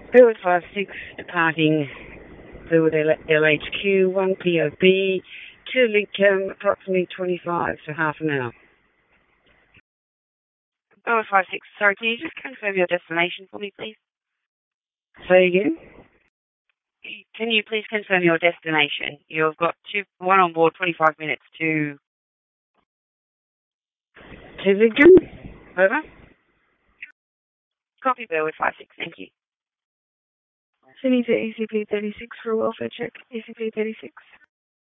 Build 56 departing Build LHQ, 1 POB, 2 Lidcombe, approximately 25 to half an hour. Build 56, sorry, can you just confirm your destination for me, please? Say again? Can you please confirm your destination? You've got one on board, 25 minutes to Lidcombe. Over. Copy, Build 56, thank you. Sending to ECP 36 for a welfare check. ECP 36.